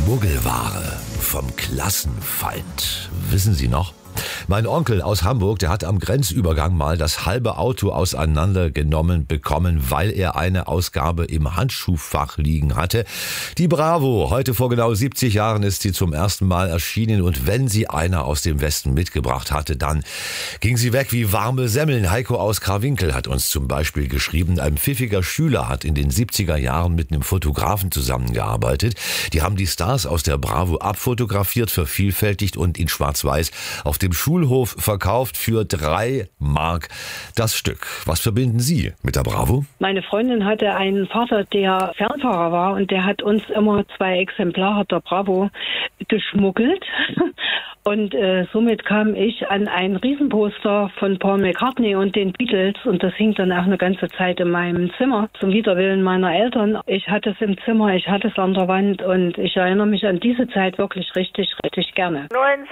Schmuggelware vom Klassenfeind. Wissen Sie noch? Mein Onkel aus Hamburg, der hat am Grenzübergang mal das halbe Auto auseinandergenommen bekommen, weil er eine Ausgabe im Handschuhfach liegen hatte. Die Bravo, heute vor genau 70 Jahren ist sie zum ersten Mal erschienen und wenn sie einer aus dem Westen mitgebracht hatte, dann ging sie weg wie warme Semmeln. Heiko aus Krawinkel hat uns zum Beispiel geschrieben, ein pfiffiger Schüler hat in den 70er Jahren mit einem Fotografen zusammengearbeitet. Die haben die Stars aus der Bravo abfotografiert, vervielfältigt und in Schwarz-Weiß auf dem Schulhof verkauft für 3 Mark das Stück. Was verbinden Sie mit der Bravo? Meine Freundin hatte einen Vater, der Fernfahrer war und der hat uns immer 2 Exemplare der Bravo geschmuggelt. Und somit kam ich an ein Riesenposter von Paul McCartney und den Beatles und das hing dann auch eine ganze Zeit in meinem Zimmer, zum Widerwillen meiner Eltern. Ich hatte es im Zimmer, ich hatte es an der Wand und ich erinnere mich an diese Zeit wirklich richtig gerne.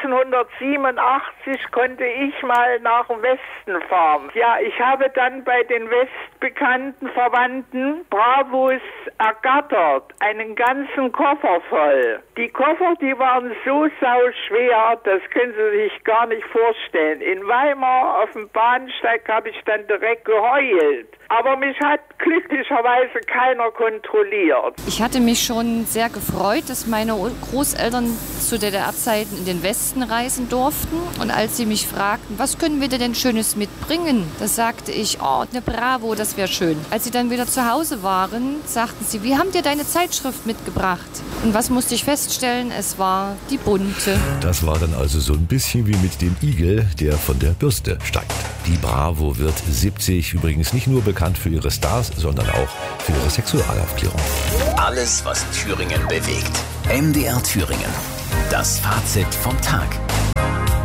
1987 konnte ich mal nach dem Westen fahren. Ja, ich habe dann bei den westbekannten Verwandten Bravos ergattert, einen ganzen Koffer voll. Die Koffer, die waren so sauschwer, das können Sie sich gar nicht vorstellen. In Weimar auf dem Bahnsteig habe ich dann direkt geheult. Aber mich hat glücklicherweise keiner kontrolliert. Ich hatte mich schon sehr gefreut, dass meine Großeltern zu DDR-Zeiten in den Westen reisen durften. Und als sie mich fragten, was können wir dir denn Schönes mitbringen? Da sagte ich, oh, eine Bravo, das wäre schön. Als sie dann wieder zu Hause waren, sagten sie, wie haben dir deine Zeitschrift mitgebracht? Und was musste ich feststellen? Es war die bunte. Das war dann also so ein bisschen wie mit dem Igel, der von der Bürste steigt. Die Bravo wird 70, übrigens nicht nur bekannt für ihre Stars, sondern auch für ihre Sexualaufklärung. Alles, was Thüringen bewegt. MDR Thüringen. Das Fazit vom Tag.